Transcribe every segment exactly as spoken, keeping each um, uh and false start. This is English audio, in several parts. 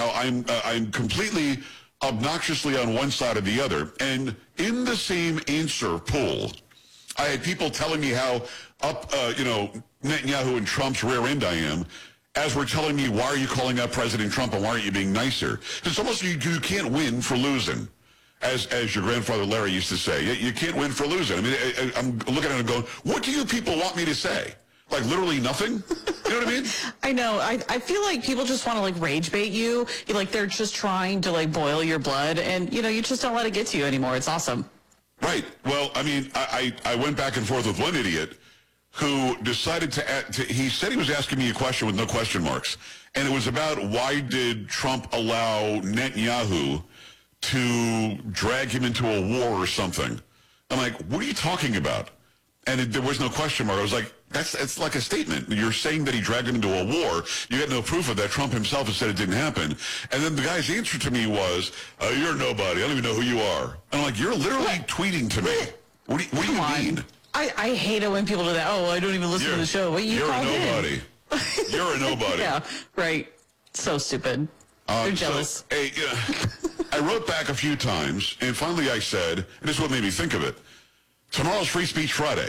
how I'm uh, I'm completely obnoxiously on one side or the other. And in the same answer pool, I had people telling me how up, uh, you know, Netanyahu and Trump's rear end I am, as we're telling me, why are you calling out President Trump and why aren't you being nicer? It's almost you, you can't win for losing, as as your grandfather Larry used to say. You, you can't win for losing. I mean, I, I'm looking at it and going, what do you people want me to say? Like literally nothing? You know what I mean? I know. I, I feel like people just want to like rage bait you. you. Like they're just trying to like boil your blood, and you know, you just don't let it get to you anymore. It's awesome. Right. Well, I mean, I, I, I went back and forth with one idiot who decided to, add, to, he said he was asking me a question with no question marks. And it was about why did Trump allow Netanyahu to drag him into a war or something. I'm like, what are you talking about? And it, there was no question mark. I was like, that's it's like a statement. You're saying that he dragged him into a war. You got no proof of that. Trump himself has said it didn't happen. And then the guy's answer to me was, uh, you're nobody. I don't even know who you are. And I'm like, you're literally what? tweeting to me. What do you, what do you mean? I, I hate it when people do that. Oh, I don't even listen you're, to the show. What, you you're a nobody. In? You're a nobody. Yeah, right. So stupid. Um, They're jealous. So, hey, uh, I wrote back a few times, and finally I said, and this is what made me think of it, tomorrow's Free Speech Friday.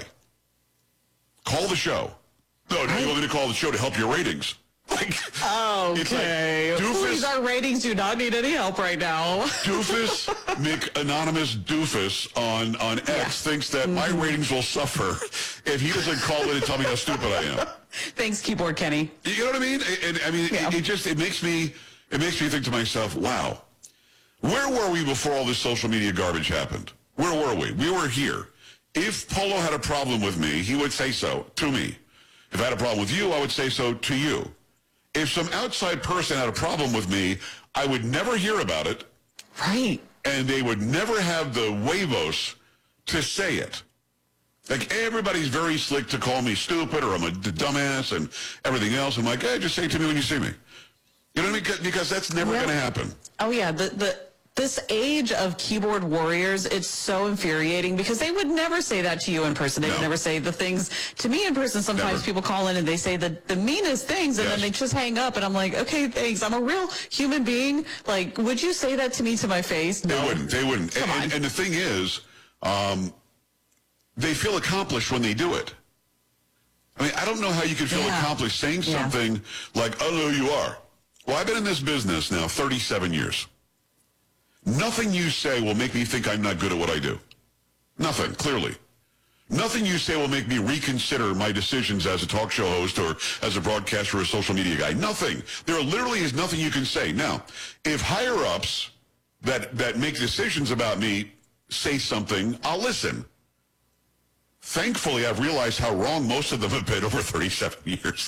Call the show. No, no, you want me to call the show to help your ratings. Like, okay. Like, doofus, Please, our ratings do not need any help right now. Doofus, McAnonymous Doofus on, on X yeah. thinks that mm-hmm. my ratings will suffer if he doesn't call in and tell me how stupid I am. Thanks, Keyboard Kenny. You know what I mean? And, I mean, yeah. it, it just, it makes me, it makes me think to myself, wow, where were we before all this social media garbage happened? Where were we? We were here. If Polo had a problem with me, he would say so to me. If I had a problem with you, I would say so to you. If some outside person had a problem with me, I would never hear about it. Right. And they would never have the huevos to say it. Like, everybody's very slick to call me stupid or I'm a dumbass and everything else. I'm like, hey, just say it to me when you see me. You know what I mean? Because that's never yeah. going to happen. Oh, yeah. The, the, this age of keyboard warriors, it's so infuriating because they would never say that to you in person. They no. would never say the things to me in person. Sometimes never. people call in and they say the, the meanest things and yes. then they just hang up. And I'm like, okay, thanks. I'm a real human being. Like, would you say that to me to my face? No. They wouldn't. They wouldn't. Come and, on. And, and the thing is, um, they feel accomplished when they do it. I mean, I don't know how you can feel yeah. accomplished saying yeah. something like, I don't know who you are. Well, I've been in this business now thirty-seven years. Nothing you say will make me think I'm not good at what I do. Nothing, clearly. Nothing you say will make me reconsider my decisions as a talk show host or as a broadcaster or a social media guy. Nothing. There literally is nothing you can say. Now, if higher-ups that, that make decisions about me say something, I'll listen. Thankfully, I've realized how wrong most of them have been over thirty-seven years.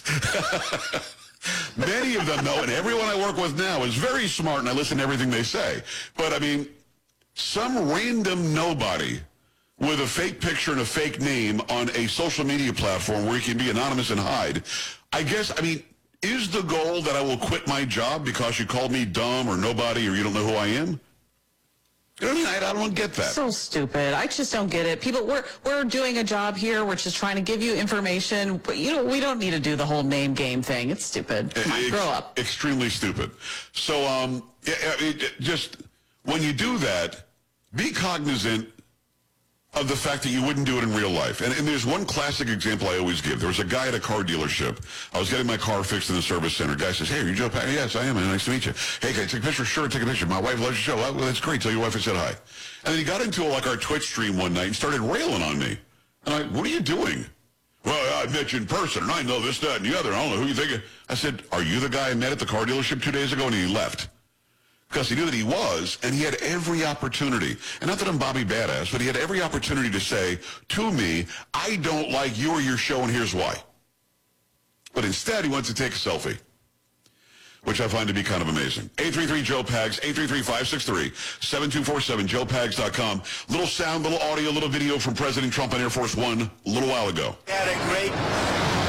Many of them, though, and everyone I work with now is very smart, and I listen to everything they say. But, I mean, some random nobody with a fake picture and a fake name on a social media platform where you can be anonymous and hide, I guess, I mean, is the goal that I will quit my job because you called me dumb or nobody or you don't know who I am? You know what I mean? I, I don't get that. So stupid. I just don't get it. People, we're we're doing a job here. We're just trying to give you information. But, you know, we don't need to do the whole name game thing. It's stupid. Come on, Ex- grow up. Extremely stupid. So, um, it, it, just when you do that, be cognizant of the fact that you wouldn't do it in real life. And, and there's one classic example I always give. There was a guy at a car dealership. I was getting my car fixed in the service center. Guy says, hey, are you Joe Pack? Yes, I am. Nice to meet you. Hey, can I take a picture? Sure, take a picture. My wife loves your show. Well, that's great. Tell your wife I said hi. And then he got into like our Twitch stream one night and started railing on me. And I'm like, what are you doing? Well, I met you in person, and I know this, that, and the other. I don't know who you think. I said, are you the guy I met at the car dealership two days ago? And he left. Because he knew that he was, and he had every opportunity. And not that I'm Bobby Badass, but he had every opportunity to say to me, I don't like you or your show, and here's why. But instead, he wants to take a selfie, which I find to be kind of amazing. eight three three Joe Pags, eight three three, five six three, seven two four seven, joe pags dot com. Little sound, little audio, little video from President Trump on Air Force One a little while ago. Had a great